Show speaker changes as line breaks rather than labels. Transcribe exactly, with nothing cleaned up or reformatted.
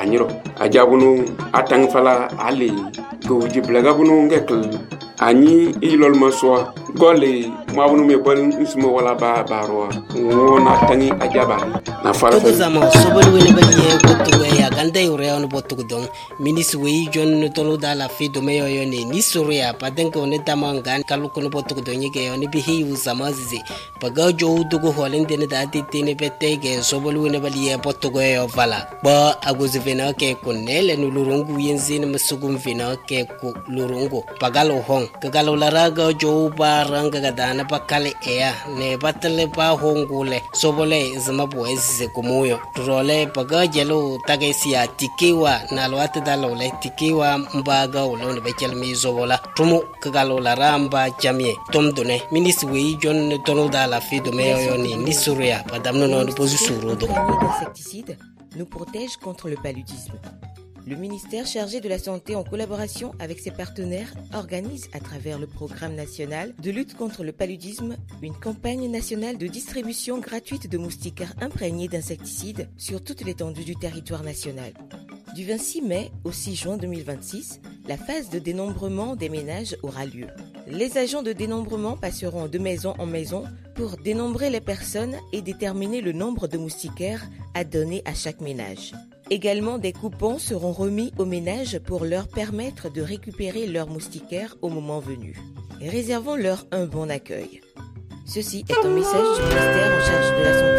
anyiro ajabunu atang fala ali go jiblaga bunu ngekl ani ilol maswa gole mabunu me bal ismo wala ba baro wona tangi ajaba na fara
to zama sobol wele baliye botu ya ganda yure on botu don minis wi jon tolo dala fi do meyo yone ni soria paden ko ne tamangan kalu ko botu don yike yone bi hi uzama zizi paga jo dugo holende ne dati tine petege sobol wele baliye botu go yo vala ba aguzivena ke kunele nulurungu yenzine masugum vina ke ku lurungu pagalo hong kagalo laraga jo baranga gadana pakale ea ne batale pa hongule sobole zama boeze kumuyo role paga jelo tagesia tikiwa na lwate dalole tikiwa mbaga ulone bekel mi zobola tumu kagalo laramba jamie tomdone minis wi jon tono dala fi do meyo ni nisuria padamno no posisuro do
insecticides nous protège contre le paludisme. Le ministère chargé de la Santé, en collaboration avec ses partenaires, organise à travers le programme national de lutte contre le paludisme une campagne nationale de distribution gratuite de moustiquaires imprégnés d'insecticides sur toute l'étendue du territoire national. Du vingt-six mai au six juin deux mille vingt-six, la phase de dénombrement des ménages aura lieu. Les agents de dénombrement passeront de maison en maison pour dénombrer les personnes et déterminer le nombre de moustiquaires à donner à chaque ménage. Également, des coupons seront remis aux ménages pour leur permettre de récupérer leurs moustiquaires au moment venu. Réservons-leur un bon accueil. Ceci est un message du ministère en charge de la santé.